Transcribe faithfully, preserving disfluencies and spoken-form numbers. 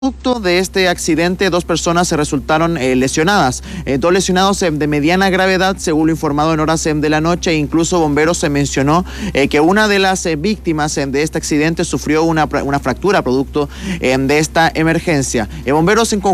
Producto de este accidente, dos personas se resultaron eh, lesionadas, eh, dos lesionados eh, de mediana gravedad, según lo informado en horas eh, de la noche. Incluso bomberos se mencionó eh, que una de las eh, víctimas eh, de este accidente sufrió una, una fractura producto eh, de esta emergencia. Eh, bomberos en